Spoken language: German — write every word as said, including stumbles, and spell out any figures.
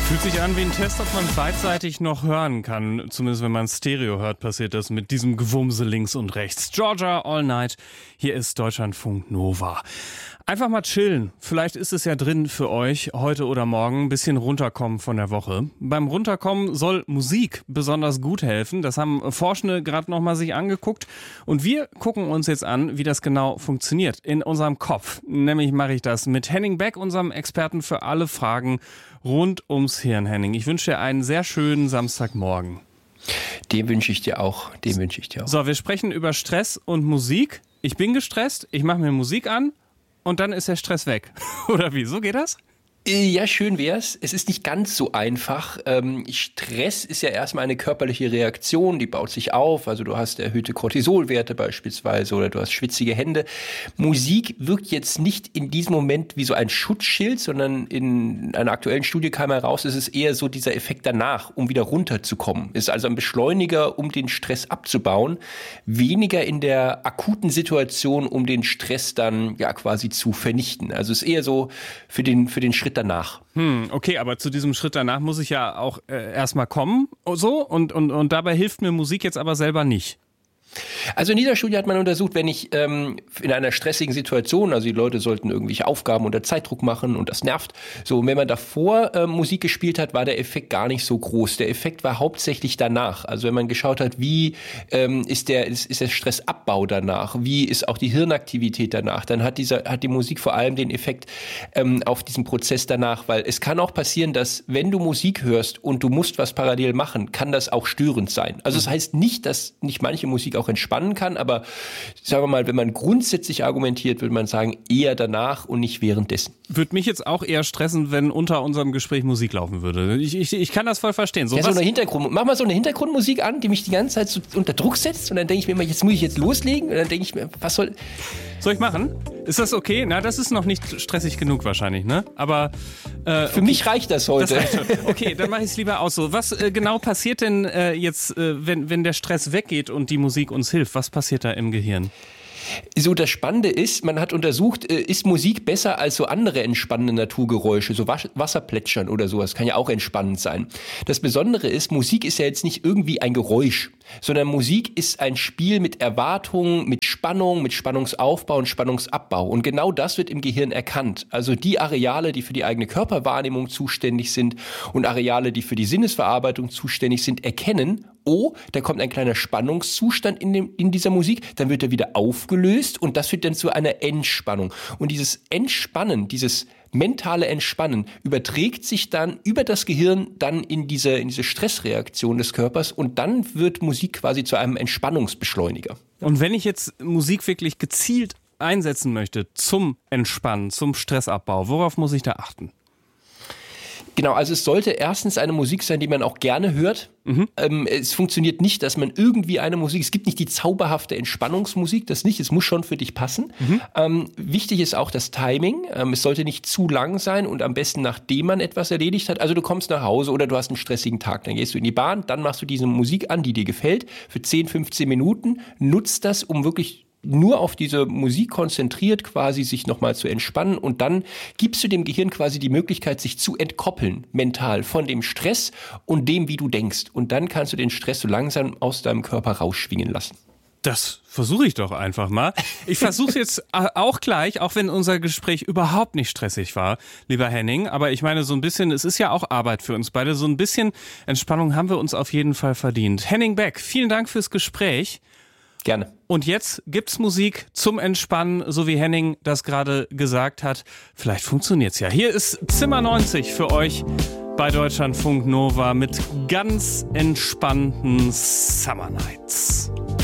Fühlt sich an wie ein Test, ob man beidseitig noch hören kann. Zumindest wenn man Stereo hört, passiert das mit diesem Gewumse links und rechts. Georgia All Night. Hier ist Deutschlandfunk Nova. Einfach mal chillen. Vielleicht ist es ja drin für euch, heute oder morgen, ein bisschen runterkommen von der Woche. Beim Runterkommen soll Musik besonders gut helfen. Das haben Forschende gerade nochmal sich angeguckt. Und wir gucken uns jetzt an, wie das genau funktioniert in unserem Kopf. Nämlich mache ich das mit Henning Beck, unserem Experten für alle Fragen rund ums Hirn. Henning, ich wünsche dir einen sehr schönen Samstagmorgen. Den wünsche ich dir auch. Den wünsche ich dir auch. So, wir sprechen über Stress und Musik. Ich bin gestresst, ich mache mir Musik an. Und dann ist der Stress weg. Oder wie? So geht das? Ja, schön wär's. Es ist nicht ganz so einfach. Ähm, Stress ist ja erstmal eine körperliche Reaktion, die baut sich auf. Also du hast erhöhte Cortisolwerte beispielsweise oder du hast schwitzige Hände. Musik wirkt jetzt nicht in diesem Moment wie so ein Schutzschild, sondern in einer aktuellen Studie kam heraus, es ist eher so dieser Effekt danach, um wieder runterzukommen. Es ist also ein Beschleuniger, um den Stress abzubauen, weniger in der akuten Situation, um den Stress dann ja quasi zu vernichten. Also es ist eher so für den, für den Schritt danach. Hm, okay, aber zu diesem Schritt danach muss ich ja auch äh, erstmal kommen, so, und, und, und dabei hilft mir Musik jetzt aber selber nicht. Also in dieser Studie hat man untersucht, wenn ich ähm, in einer stressigen Situation, also die Leute sollten irgendwelche Aufgaben unter Zeitdruck machen und das nervt, so, und wenn man davor äh, Musik gespielt hat, war der Effekt gar nicht so groß. Der Effekt war hauptsächlich danach. Also wenn man geschaut hat, wie ähm, ist der ist, ist der Stressabbau danach, wie ist auch die Hirnaktivität danach, dann hat dieser hat die Musik vor allem den Effekt ähm, auf diesen Prozess danach, weil es kann auch passieren, dass wenn du Musik hörst und du musst was parallel machen, kann das auch störend sein. Also das heißt nicht, dass nicht manche Musik auch entspannen kann, aber sagen wir mal, wenn man grundsätzlich argumentiert, würde man sagen, eher danach und nicht währenddessen. Würde mich jetzt auch eher stressen, wenn unter unserem Gespräch Musik laufen würde. Ich, ich, ich kann das voll verstehen. So, ja, was? so eine Hintergrund, mach mal so eine Hintergrundmusik an, die mich die ganze Zeit so unter Druck setzt und dann denke ich mir immer, jetzt muss ich jetzt loslegen und dann denke ich mir, was soll... Soll ich machen? Ist das okay? Na, das ist noch nicht stressig genug wahrscheinlich, ne? Aber äh, für okay. mich reicht das heute. Das reicht schon. Okay, dann mache ich es lieber aus so. Was äh, genau passiert denn äh, jetzt, äh, wenn, wenn der Stress weggeht und die Musik uns hilft? Was passiert da im Gehirn? So, das Spannende ist, man hat untersucht, ist Musik besser als so andere entspannende Naturgeräusche, so Wasserplätschern oder sowas, kann ja auch entspannend sein. Das Besondere ist, Musik ist ja jetzt nicht irgendwie ein Geräusch, sondern Musik ist ein Spiel mit Erwartungen, mit Spannung, mit Spannungsaufbau und Spannungsabbau. Und genau das wird im Gehirn erkannt. Also die Areale, die für die eigene Körperwahrnehmung zuständig sind und Areale, die für die Sinnesverarbeitung zuständig sind, erkennen, oh, da kommt ein kleiner Spannungszustand in, dem, in dieser Musik, dann wird er wieder aufgelöst und das führt dann zu einer Entspannung. Und dieses Entspannen, dieses mentale Entspannen überträgt sich dann über das Gehirn dann in diese, in diese Stressreaktion des Körpers und dann wird Musik quasi zu einem Entspannungsbeschleuniger. Und wenn ich jetzt Musik wirklich gezielt einsetzen möchte zum Entspannen, zum Stressabbau, worauf muss ich da achten? Genau, also es sollte erstens eine Musik sein, die man auch gerne hört. Mhm. Ähm, es funktioniert nicht, dass man irgendwie eine Musik, es gibt nicht die zauberhafte Entspannungsmusik, das nicht, es muss schon für dich passen. Mhm. Ähm, wichtig ist auch das Timing, ähm, es sollte nicht zu lang sein und am besten nachdem man etwas erledigt hat. Also du kommst nach Hause oder du hast einen stressigen Tag, dann gehst du in die Bahn, dann machst du diese Musik an, die dir gefällt, für zehn, fünfzehn Minuten, nutzt das, um wirklich nur auf diese Musik konzentriert, quasi sich nochmal zu entspannen und dann gibst du dem Gehirn quasi die Möglichkeit, sich zu entkoppeln, mental, von dem Stress und dem, wie du denkst. Und dann kannst du den Stress so langsam aus deinem Körper rausschwingen lassen. Das versuche ich doch einfach mal. Ich versuche es jetzt auch gleich, auch wenn unser Gespräch überhaupt nicht stressig war, lieber Henning. Aber ich meine, so ein bisschen, es ist ja auch Arbeit für uns beide. So ein bisschen Entspannung haben wir uns auf jeden Fall verdient. Henning Beck, vielen Dank fürs Gespräch. Gerne. Und jetzt gibt's Musik zum Entspannen, so wie Henning das gerade gesagt hat. Vielleicht funktioniert's ja. Hier ist Zimmer neunzig für euch bei Deutschlandfunk Nova mit ganz entspannten Summer Nights.